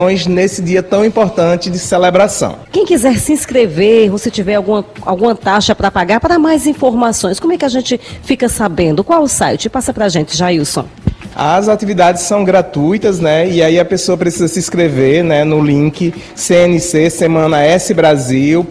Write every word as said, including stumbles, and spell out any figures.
nesse dia tão importante de celebração. Quem quiser se inscrever, ou se tiver alguma, alguma taxa para pagar, para mais informações, como é que a gente fica sabendo? Qual o site? Passa para a gente, Jailson. As atividades são gratuitas, né? E aí a pessoa precisa se inscrever, né, no link C N C Semana S Brasil.